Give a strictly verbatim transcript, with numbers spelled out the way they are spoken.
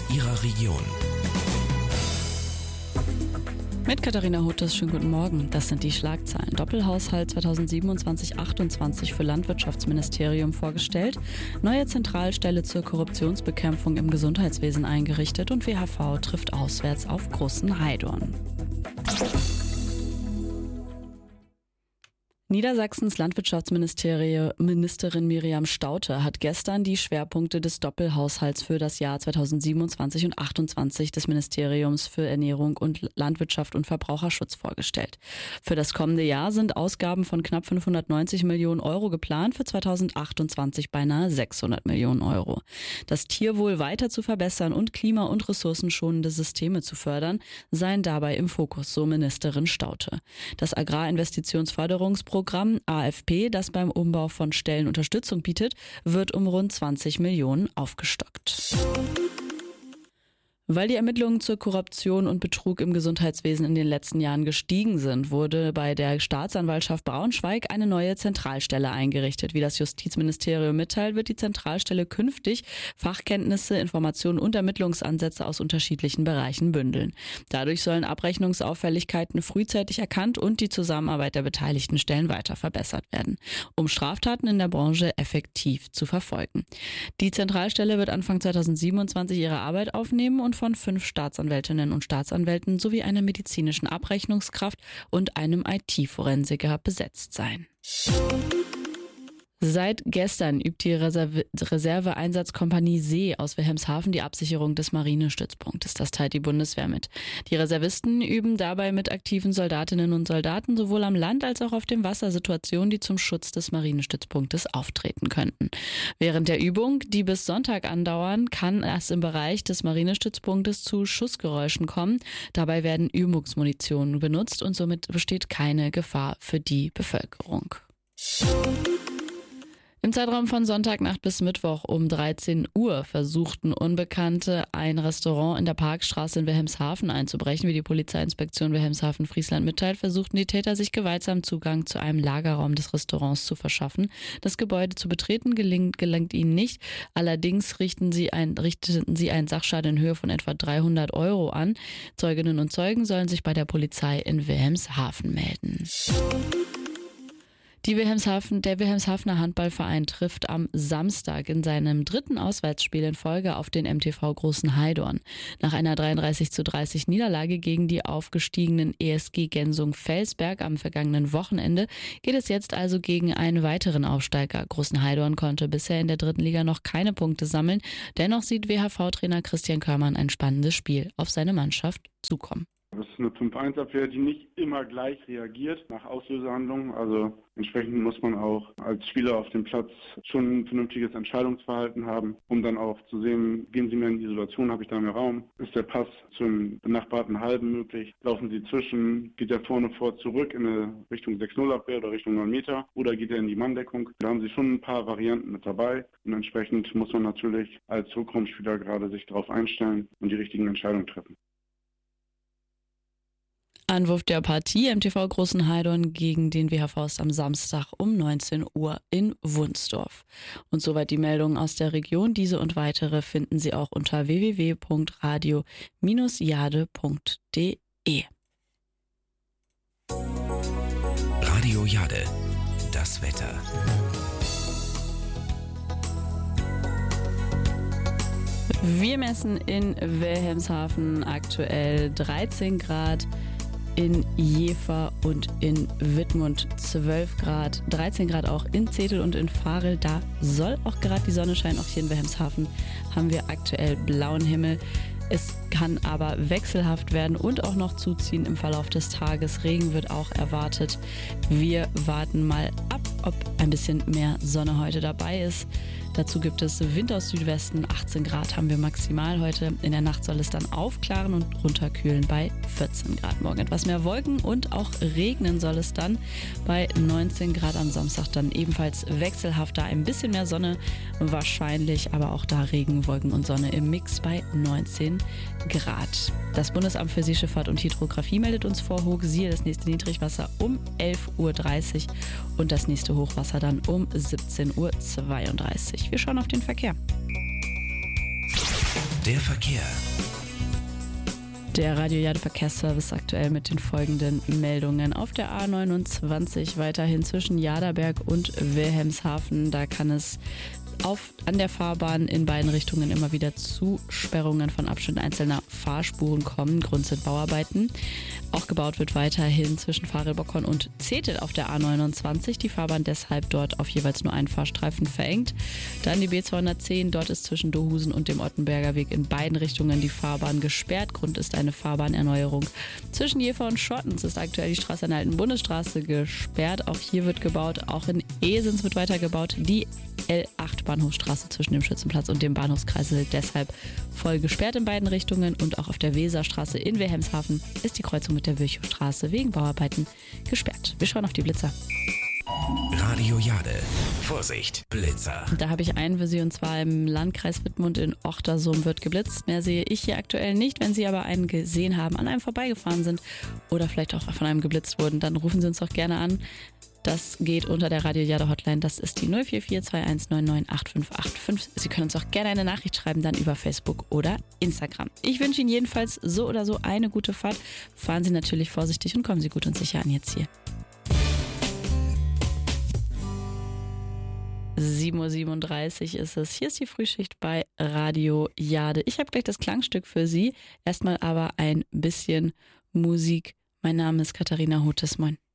Ihrer Region. Mit Katharina Hotes, schönen guten Morgen. Das sind die Schlagzeilen. Doppelhaushalt zweitausendsiebenundzwanzig achtundzwanzig für Landwirtschaftsministerium vorgestellt, neue Zentralstelle zur Korruptionsbekämpfung im Gesundheitswesen eingerichtet und W H V trifft auswärts auf Großen Heidorn. Niedersachsens Landwirtschaftsministerin Miriam Staudte hat gestern die Schwerpunkte des Doppelhaushalts für das Jahr zweitausendsiebenundzwanzig und achtundzwanzig des Ministeriums für Ernährung und Landwirtschaft und Verbraucherschutz vorgestellt. Für das kommende Jahr sind Ausgaben von knapp fünfhundertneunzig Millionen Euro geplant, für zweitausendachtundzwanzig beinahe sechshundert Millionen Euro. Das Tierwohl weiter zu verbessern und klima- und ressourcenschonende Systeme zu fördern, seien dabei im Fokus, so Ministerin Staudte. Das Agrarinvestitionsförderungsprogramm Programm A F P, das beim Umbau von Stellen Unterstützung bietet, wird um rund zwanzig Millionen aufgestockt. Weil die Ermittlungen zur Korruption und Betrug im Gesundheitswesen in den letzten Jahren gestiegen sind, wurde bei der Staatsanwaltschaft Braunschweig eine neue Zentralstelle eingerichtet. Wie das Justizministerium mitteilt, wird die Zentralstelle künftig Fachkenntnisse, Informationen und Ermittlungsansätze aus unterschiedlichen Bereichen bündeln. Dadurch sollen Abrechnungsauffälligkeiten frühzeitig erkannt und die Zusammenarbeit der beteiligten Stellen weiter verbessert werden, um Straftaten in der Branche effektiv zu verfolgen. Die Zentralstelle wird Anfang zweitausendsiebenundzwanzig ihre Arbeit aufnehmen und von fünf Staatsanwältinnen und Staatsanwälten sowie einer medizinischen Abrechnungskraft und einem I T-Forensiker besetzt sein. Seit gestern übt die Reserve- Reserveeinsatzkompanie See aus Wilhelmshaven die Absicherung des Marinestützpunktes. Das teilt die Bundeswehr mit. Die Reservisten üben dabei mit aktiven Soldatinnen und Soldaten sowohl am Land als auch auf dem Wasser Situationen, die zum Schutz des Marinestützpunktes auftreten könnten. Während der Übung, die bis Sonntag andauern, kann es im Bereich des Marinestützpunktes zu Schussgeräuschen kommen. Dabei werden Übungsmunition benutzt und somit besteht keine Gefahr für die Bevölkerung. Im Zeitraum von Sonntagnacht bis Mittwoch um dreizehn Uhr versuchten Unbekannte, ein Restaurant in der Parkstraße in Wilhelmshaven einzubrechen. Wie die Polizeiinspektion Wilhelmshaven-Friesland mitteilt, versuchten die Täter, sich gewaltsam Zugang zu einem Lagerraum des Restaurants zu verschaffen. Das Gebäude zu betreten gelingt, gelingt ihnen nicht. Allerdings richten sie ein, richteten sie einen Sachschaden in Höhe von etwa dreihundert Euro an. Zeuginnen und Zeugen sollen sich bei der Polizei in Wilhelmshaven melden. Die Wilhelmshaven, der Wilhelmshavener Handballverein trifft am Samstag in seinem dritten Auswärtsspiel in Folge auf den M T V Großen Heidorn. Nach einer dreiunddreißig zu dreißig Niederlage gegen die aufgestiegenen E S G Gensung-Felsberg am vergangenen Wochenende geht es jetzt also gegen einen weiteren Aufsteiger. Großen Heidorn konnte bisher in der dritten Liga noch keine Punkte sammeln. Dennoch sieht W H V-Trainer Christian Körmann ein spannendes Spiel auf seine Mannschaft zukommen. Das ist eine fünf eins Abwehr, die nicht immer gleich reagiert nach Auslösehandlungen. Also entsprechend muss man auch als Spieler auf dem Platz schon ein vernünftiges Entscheidungsverhalten haben, um dann auch zu sehen, gehen sie mehr in Isolation, habe ich da mehr Raum? Ist der Pass zum benachbarten Halben möglich? Laufen sie zwischen? Geht er vorne vor zurück in eine Richtung sechs null Abwehr oder Richtung neun Meter? Oder geht er in die Manndeckung? Da haben sie schon ein paar Varianten mit dabei. Und entsprechend muss man natürlich als Rückraumspieler gerade sich darauf einstellen und die richtigen Entscheidungen treffen. Anwurf der Partie M T V Großen Heidorn gegen den W H V ist am Samstag um neunzehn Uhr in Wunsdorf. Und soweit die Meldungen aus der Region. Diese und weitere finden Sie auch unter w w w punkt radio Bindestrich jade punkt de. Radio Jade, das Wetter. Wir messen in Wilhelmshaven aktuell dreizehn Grad. In Jever und in Wittmund zwölf Grad, dreizehn Grad auch in Zetel und in Varel. Da soll auch gerade die Sonne scheinen. Auch hier in Wilhelmshaven haben wir aktuell blauen Himmel. Es kann aber wechselhaft werden und auch noch zuziehen im Verlauf des Tages. Regen wird auch erwartet. Wir warten mal ab, ob ein bisschen mehr Sonne heute dabei ist. Dazu gibt es Wind aus Südwesten, achtzehn Grad haben wir maximal heute. In der Nacht soll es dann aufklaren und runterkühlen bei vierzehn Grad. Morgen etwas mehr Wolken und auch regnen soll es dann bei neunzehn Grad am Samstag. Dann ebenfalls wechselhafter, ein bisschen mehr Sonne wahrscheinlich, aber auch da Regen, Wolken und Sonne im Mix bei neunzehn Grad. Das Bundesamt für Seeschifffahrt und Hydrographie meldet uns vor Hochsiehe das nächste Niedrigwasser um elf Uhr dreißig und das nächste Hochwasser dann um siebzehn Uhr zweiunddreißig. Wir schauen auf den Verkehr. Der Verkehr. Der Radio Jade Verkehrsservice aktuell mit den folgenden Meldungen. Auf der A neunundzwanzig weiterhin zwischen Jaderberg und Wilhelmshaven. Da kann es auf, an der Fahrbahn in beiden Richtungen immer wieder zu Sperrungen von Abschnitten einzelner Fahrspuren kommen. Grund sind Bauarbeiten. Auch gebaut wird weiterhin zwischen Farelbockhorn und Zetel auf der A neunundzwanzig. Die Fahrbahn deshalb dort auf jeweils nur einen Fahrstreifen verengt. Dann die B zweihundertzehn. Dort ist zwischen Dohusen und dem Ottenberger Weg in beiden Richtungen die Fahrbahn gesperrt. Grund ist eine Fahrbahnerneuerung. Zwischen Jever und Schottens ist aktuell die Straße an der alten Bundesstraße gesperrt. Auch hier wird gebaut. Auch in Esens wird weiter gebaut. Die L acht Bahnhofstraße zwischen dem Schützenplatz und dem Bahnhofskreisel deshalb voll gesperrt in beiden Richtungen. Und auch auf der Weserstraße in Wilhelmshaven ist die Kreuzung mit der Virchowstraße wegen Bauarbeiten gesperrt. Wir schauen auf die Blitzer. Radio Jade. Vorsicht, Blitzer. Da habe ich einen für Sie und zwar im Landkreis Wittmund in Ochtersum wird geblitzt. Mehr sehe ich hier aktuell nicht. Wenn Sie aber einen gesehen haben, an einem vorbeigefahren sind oder vielleicht auch von einem geblitzt wurden, dann rufen Sie uns doch gerne an. Das geht unter der Radio Jade Hotline. Das ist die null vier vier zwei eins neun neun acht fünf acht fünf. Sie können uns auch gerne eine Nachricht schreiben, dann über Facebook oder Instagram. Ich wünsche Ihnen jedenfalls so oder so eine gute Fahrt. Fahren Sie natürlich vorsichtig und kommen Sie gut und sicher an jetzt hier. sieben Uhr siebenunddreißig ist es. Hier ist die Frühschicht bei Radio Jade. Ich habe gleich das Klangstück für Sie. Erstmal aber ein bisschen Musik. Mein Name ist Katharina Hotes. Moin.